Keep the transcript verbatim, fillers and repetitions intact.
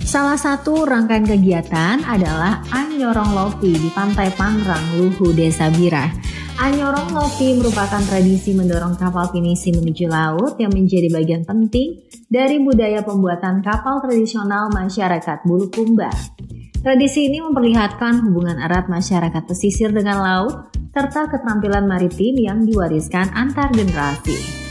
Salah satu rangkaian kegiatan adalah Anyorong Lopi di Pantai Pangrang, Luhu, Desa Birah. Anyorong Lopi merupakan tradisi mendorong kapal pinisi menuju laut yang menjadi bagian penting dari budaya pembuatan kapal tradisional masyarakat Bulukumba. Tradisi ini memperlihatkan hubungan erat masyarakat pesisir dengan laut serta keterampilan maritim yang diwariskan antar generasi.